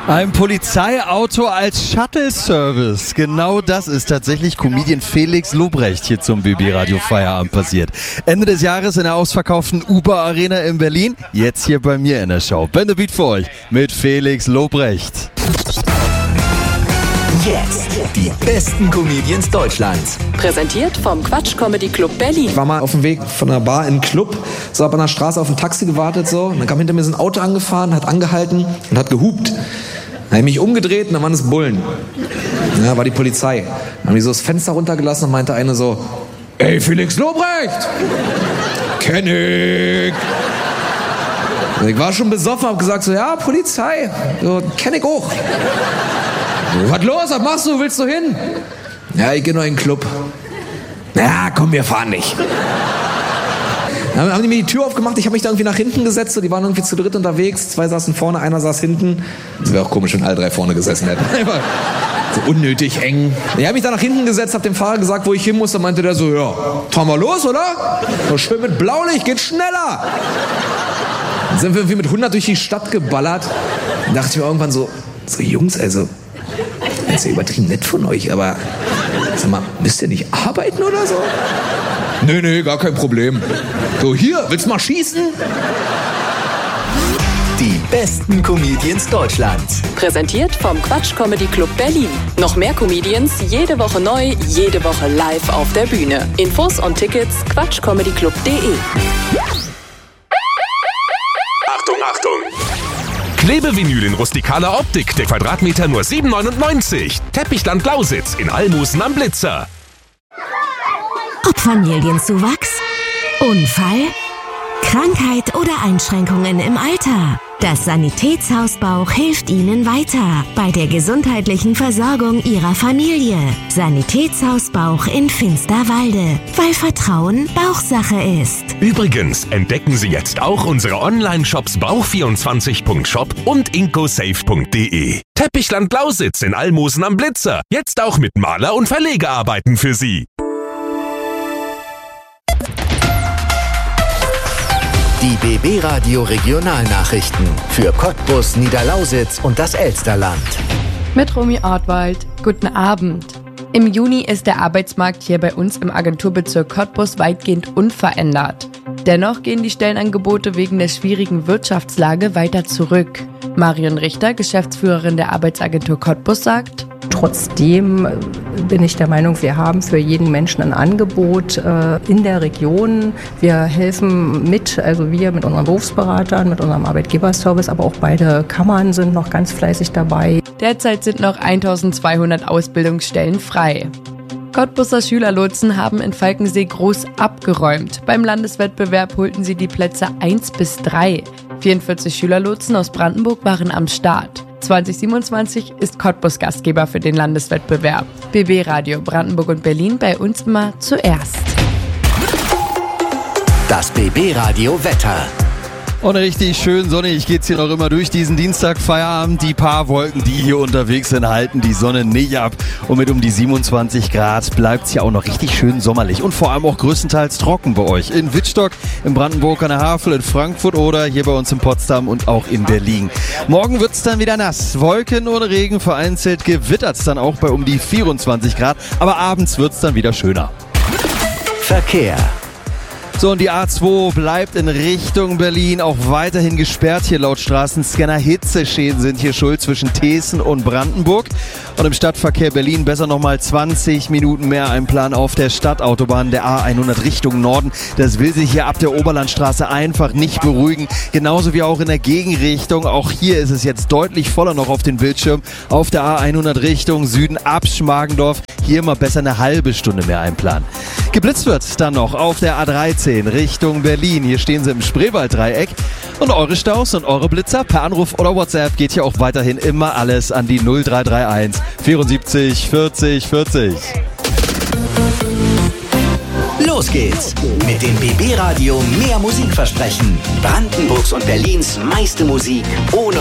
Ein Polizeiauto als Shuttle-Service. Genau das ist tatsächlich Comedian Felix Lobrecht hier zum BB Radio Feierabend passiert. Ende des Jahres in der ausverkauften Uber Arena in Berlin. Jetzt hier bei mir in der Show. Ben the Beat für euch mit Felix Lobrecht. Jetzt die besten Comedians Deutschlands. Präsentiert vom Quatsch Comedy Club Berlin. Ich war mal auf dem Weg von einer Bar in einen Club, so hab an der Straße auf ein Taxi gewartet so. Und dann kam hinter mir so ein Auto angefahren, hat angehalten und hat gehupt. Dann habe ich mich umgedreht und dann waren es Bullen. Ja, war die Polizei. Dann haben die so das Fenster runtergelassen und meinte eine so: Ey, Felix Lobrecht! Kenn ich! Und ich war schon besoffen, hab gesagt so: Ja, Polizei, so, kenn ich auch. Was los? Was machst du? Willst du hin? Ja, ich gehe noch in den Club. Ja, komm, wir fahren nicht. Dann haben die mir die Tür aufgemacht, ich habe mich da irgendwie nach hinten gesetzt, so, die waren irgendwie zu dritt unterwegs, 2 saßen vorne, einer saß hinten. Das wäre auch komisch, wenn alle 3 vorne gesessen hätten. So unnötig eng. Ich habe mich da nach hinten gesetzt, habe dem Fahrer gesagt, wo ich hin muss, dann meinte der so: Ja, fahren wir los, oder? So schön mit Blaulicht, geht schneller. Dann sind wir irgendwie mit 100 durch die Stadt geballert. Dann dachte ich mir irgendwann so Jungs, also, das ist ja übertrieben nett von euch, aber sag mal, müsst ihr nicht arbeiten oder so? Nee, gar kein Problem. So, hier, willst du mal schießen? Die besten Comedians Deutschlands. Präsentiert vom Quatsch Comedy Club Berlin. Noch mehr Comedians, jede Woche neu, jede Woche live auf der Bühne. Infos und Tickets quatschcomedyclub.de. Achtung! Klebevinyl in rustikaler Optik, der Quadratmeter nur 7,99. Teppichland Lausitz in Almusen am Blitzer. Ob Familienzuwachs, Unfall, Krankheit oder Einschränkungen im Alter. Das Sanitätshaus Bauch hilft Ihnen weiter bei der gesundheitlichen Versorgung Ihrer Familie. Sanitätshaus Bauch in Finsterwalde, weil Vertrauen Bauchsache ist. Übrigens entdecken Sie jetzt auch unsere Online-Shops bauch24.shop und incosafe.de. Teppichland Lausitz in Almosen am Blitzer. Jetzt auch mit Maler- und Verlegearbeiten für Sie. Die BB Radio Regionalnachrichten für Cottbus, Niederlausitz und das Elsterland. Mit Romy Ortwald. Guten Abend. Im Juni ist der Arbeitsmarkt hier bei uns im Agenturbezirk Cottbus weitgehend unverändert. Dennoch gehen die Stellenangebote wegen der schwierigen Wirtschaftslage weiter zurück. Marion Richter, Geschäftsführerin der Arbeitsagentur Cottbus, sagt: Trotzdem bin ich der Meinung, wir haben für jeden Menschen ein Angebot in der Region. Wir helfen mit, also wir mit unseren Berufsberatern, mit unserem Arbeitgeberservice, aber auch beide Kammern sind noch ganz fleißig dabei. Derzeit sind noch 1200 Ausbildungsstellen frei. Cottbuser Schülerlotsen haben in Falkensee groß abgeräumt. Beim Landeswettbewerb holten sie die Plätze 1 bis 3. 44 Schülerlotsen aus Brandenburg waren am Start. 2027 ist Cottbus Gastgeber für den Landeswettbewerb. BB Radio Brandenburg und Berlin, bei uns immer zuerst. Das BB Radio Wetter. Und richtig schön sonnig geht's hier noch immer durch diesen Dienstag-Feierabend. Die paar Wolken, die hier unterwegs sind, halten die Sonne nicht ab. Und mit um die 27 Grad bleibt's hier auch noch richtig schön sommerlich. Und vor allem auch größtenteils trocken bei euch. In Wittstock, in Brandenburg an der Havel, in Frankfurt oder hier bei uns in Potsdam und auch in Berlin. Morgen wird's dann wieder nass. Wolken oder Regen, vereinzelt gewittert's dann auch bei um die 24 Grad. Aber abends wird's dann wieder schöner. Verkehr. So, und die A2 bleibt in Richtung Berlin auch weiterhin gesperrt. Hier laut Straßenscanner Hitzeschäden sind hier schuld zwischen Thesen und Brandenburg. Und im Stadtverkehr Berlin besser nochmal 20 Minuten mehr einplanen auf der Stadtautobahn der A100 Richtung Norden. Das will sich hier ab der Oberlandstraße einfach nicht beruhigen. Genauso wie auch in der Gegenrichtung. Auch hier ist es jetzt deutlich voller noch auf den Bildschirm. Auf der A100 Richtung Süden ab Schmargendorf. Hier mal besser eine halbe Stunde mehr einplanen. Geblitzt wird dann noch auf der A13 Richtung Berlin. Hier stehen sie im Spreewalddreieck. Und eure Staus und eure Blitzer per Anruf oder WhatsApp geht hier auch weiterhin immer alles an die 0331 74 40 40. Los geht's mit dem BB Radio mehr Musikversprechen. Brandenburgs und Berlins meiste Musik ohne